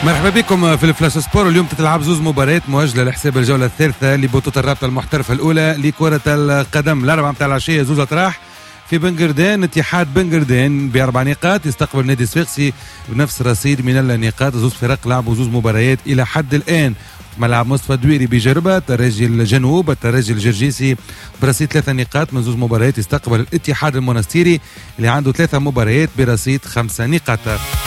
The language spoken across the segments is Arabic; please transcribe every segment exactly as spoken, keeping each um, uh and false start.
مرحبا بكم في الفلاش سبور. اليوم تتلعب زوز مباريات مؤجله لحساب الجوله الثالثه لبطوله الرابطه المحترفه الاولى لكره القدم. الاربعه متاع العشيه زوز اطراح في بنقردان. اتحاد بنقردان باربع نقاط يستقبل نادي صفاقسي بنفس رصيد من النقاط. زوز فرق لعبوا زوز مباريات الى حد الان. ملعب مصطفى دويري بجربه الترجي الجنوب الترجي الجرجيسي برصيد ثلاثة نقاط من زوز مباريات. يستقبل الاتحاد المنستيري اللي عنده ثلاثة مباريات برصيد خمسة نقاط.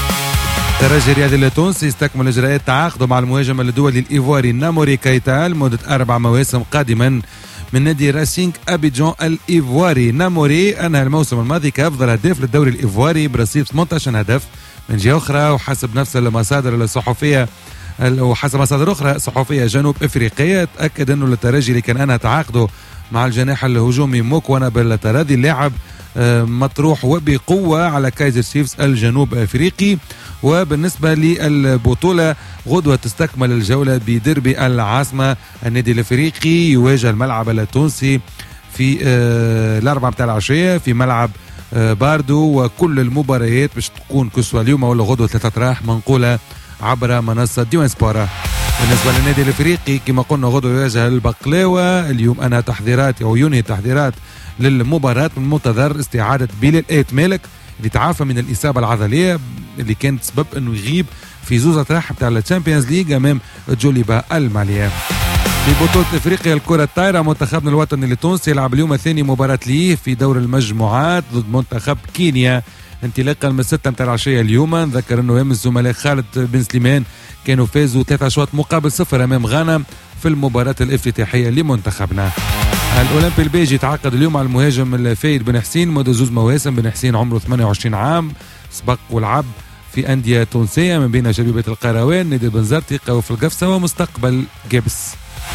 الترجي الرياضي التونسي يستكمل اجراءات تعاقده مع المهاجم الدولي الايفواري ناموري كايتا لمده اربع مواسم قادما من نادي راسينغ ابيجان الايفواري. ناموري انهى الموسم الماضي كافضل هداف للدوري الايفواري برصيد ثمانية عشر هدف. من جهه اخرى وحسب نفس المصادر الصحفيه وحسب مصادر اخرى صحفيه جنوب افريقيه تاكد انه الترجي اللي كان انهى تعاقده مع الجناح الهجومي موكوانا بالتراضي اللاعب مطروح وبقوه على كايزر تشيفز الجنوب افريقي. وبالنسبه للبطوله غدوه تستكمل الجوله بديربي العاصمه. النادي الافريقي يواجه الملعب التونسي في الاربعه متاع العشيه في ملعب باردو. وكل المباريات باش تكون كسوة اليوم ولا غدوه ثلاثه اطراح منقوله عبر منصه ديوان سبورا. بالنسبه للنادي الافريقي كما قلنا غدوه يواجه البقلاوه. اليوم انا تحضيرات او ينهي تحضيرات للمباراه من منتظر استعاده بلال ايت مالك اللي تعافى من الاصابه العضليه اللي كانت سبب انه يغيب في زوز اطراح بتاع الشامبيونز ليج امام جوليبا الماليه. في بطوله افريقيا الكره الطايره منتخبنا الوطني التونسي يلعب اليوم ثاني مباراه ليه في دور المجموعات ضد منتخب كينيا انطلاقا من ستة متاع العشيه اليوم. نذكر انه امس الزملاء خالد بن سليمان كانوا فازوا ثلاثة اشواط مقابل صفر امام غانا في المباراه الافتتاحيه لمنتخبنا. الاولمبي البيجي يتعاقد اليوم مع المهاجم الفايد بن حسين مدة زوز مواسم. بن حسين عمره ثمانية وعشرين عام سبق ولعب في انديه تونسيه من بين شبيبه القروان نادي بنزرتي قوي القفصه ومستقبل جبس.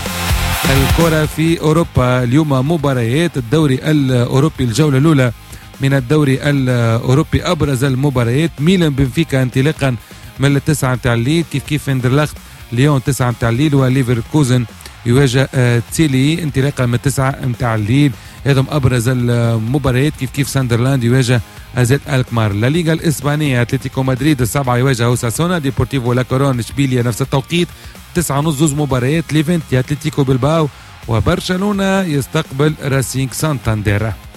الكره في اوروبا اليوم مباريات الدوري الاوروبي الجوله الاولى من الدوري الاوروبي. ابرز المباريات ميلان بنفيكا انطلاقا من التسعه متاع الليل كيف كيف فندرلخت ليون تسعة متاع الليل وليفركوزن يواجه تيلي انطلاقا من التسعة متاع الليل. هذم ابرز المباريات. كيف كيف ساندرلاند يواجه ازيت الكمار. لا ليغا الاسبانيه اتلتيكو مدريد السبعه يواجه اوساسونا. ديبورتيفو لا كورون اشبيليا نفس التوقيت تسعة ونص زوز مباريات. ليفنتي اتلتيكو بلباو وبرشلونه يستقبل راسينغ سانتاندير.